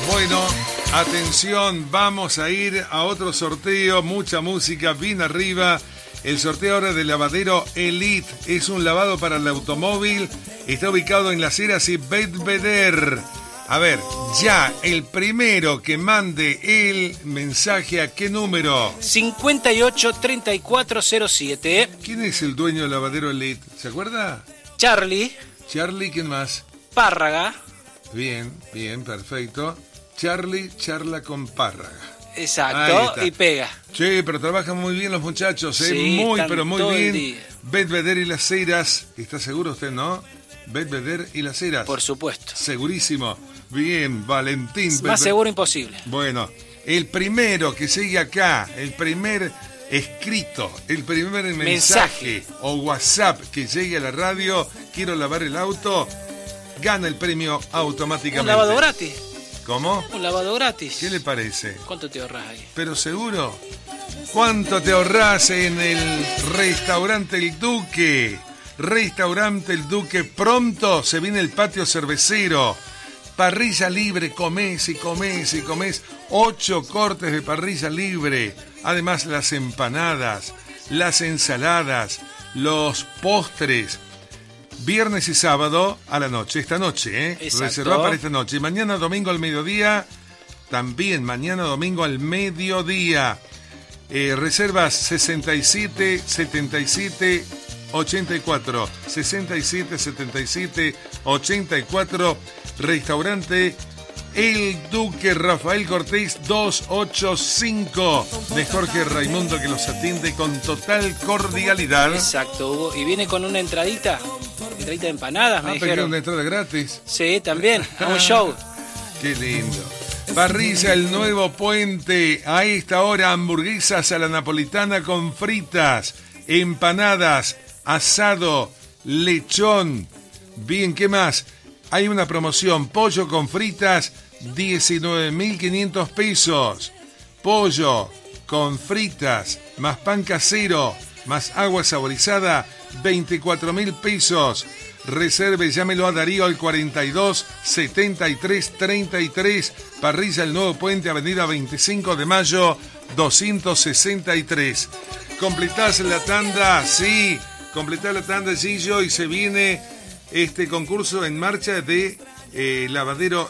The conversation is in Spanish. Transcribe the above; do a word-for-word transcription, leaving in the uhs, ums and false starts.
Bueno, atención, vamos a ir a otro sorteo, mucha música, bien arriba. El sorteo ahora del lavadero Elite es un lavado para el automóvil, está ubicado en Las Heras y Belvedere. A ver, ya, el primero que mande el mensaje, ¿a qué número? cincuenta y ocho treinta y cuatro cero siete. ¿Quién es el dueño del lavadero Elite? ¿Se acuerda? Charlie. Charlie, ¿quién más? Párraga. Bien, bien, perfecto. Charlie charla con Párraga. Exacto, y pega. Sí, pero trabajan muy bien los muchachos, ¿eh? Sí, muy, están pero muy todo el bien. día. Belvedere y Las Heras. ¿Está seguro usted, no? Belvedere y Las Heras. Por supuesto. Segurísimo. Bien, Valentín. Más Belvedere. seguro imposible. Bueno, el primero que sigue acá, el primer escrito, el primer mensaje, Mensaje. o WhatsApp que llegue a la radio, quiero lavar el auto, gana el premio automáticamente. Un lavado gratis. ¿Cómo? Un lavado gratis. ¿Qué le parece? ¿Cuánto te ahorras ahí? ¿Pero seguro? ¿Cuánto te ahorrás en el restaurante El Duque? Restaurante El Duque, pronto se viene el patio cervecero. Parrilla libre, comés y comés y comés. Ocho cortes de parrilla libre. Además las empanadas, las ensaladas, los postres. Viernes y sábado a la noche, esta noche, ¿eh? Exacto. Reserva para esta noche. Y mañana domingo al mediodía, también mañana domingo al mediodía. Eh, reservas sesenta y siete setenta y siete ochenta y cuatro. sesenta y siete setenta y siete ochenta y cuatro. Restaurante El Duque, Rafael Cortés doscientos ochenta y cinco, de Jorge Raimundo, que los atiende con total cordialidad. Exacto, Hugo. Y viene con una entradita. Entradita de empanadas, me Ah, pero dijeron. una entrada gratis. Sí, también. A un show. Qué lindo. Parrilla El Nuevo Puente. A esta hora, hamburguesas a la napolitana con fritas, empanadas, asado, lechón. Bien, ¿qué más? Hay una promoción, pollo con fritas, diecinueve mil quinientos pesos. Pollo con fritas, más pan casero, más agua saborizada, veinticuatro mil pesos. Reserve, llámelo a Darío al cuarenta y dos setenta y tres treinta y tres. Parrilla El Nuevo Puente, avenida veinticinco de mayo, doscientos sesenta y tres. ¿Completás la tanda? Sí, completás la tanda, Gillo, y se viene este concurso en marcha de eh, lavadero